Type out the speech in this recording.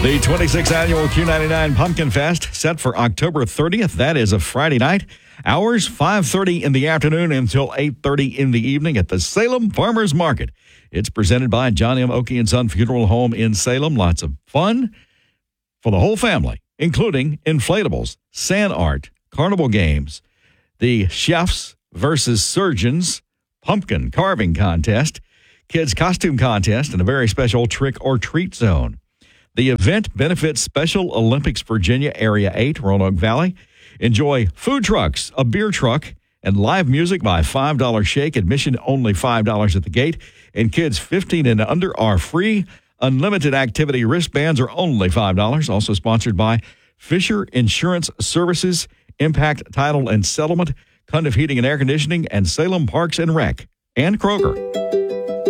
The 26th annual Q99 Pumpkin Fest set for October 30th. That is a Friday night. Hours 5:30 in the afternoon until 8:30 in the evening at the Salem Farmers Market. It's presented by John M. Oakey and Son Funeral Home in Salem. Lots of fun for the whole family, including inflatables, sand art, carnival games, the chefs versus surgeons, pumpkin carving contest, kids costume contest, and a very special trick or treat zone. The event benefits Special Olympics Virginia Area 8, Roanoke Valley. Enjoy food trucks, a beer truck, and live music by $5 shake. Admission only $5 at the gate. And kids 15 and under are free. Unlimited activity wristbands are only $5. Also sponsored by Fisher Insurance Services, Impact Title and Settlement, Cundiff Heating and Air Conditioning, and Salem Parks and Rec, and Kroger.